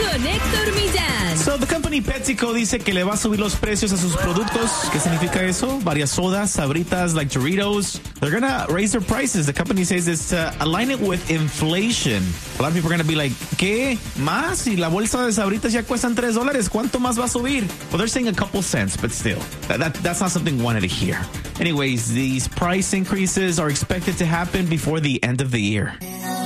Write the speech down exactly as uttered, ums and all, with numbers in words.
con Héctor Millán. So, the company PepsiCo dice que le va a subir los precios a sus productos. ¿Qué significa eso? Varias sodas, sabritas like Doritos. They're gonna raise their prices. The company says it's to align it with inflation. A lot of people are gonna be like, ¿qué? ¿Más? Y la bolsa de sabritas ya cuestan tres dólares. ¿Cuánto más va a subir? Well, they're saying a couple cents, but still. That, that, that's not something we wanted to hear. Anyways, these price increases are expected to happen before the end of the year.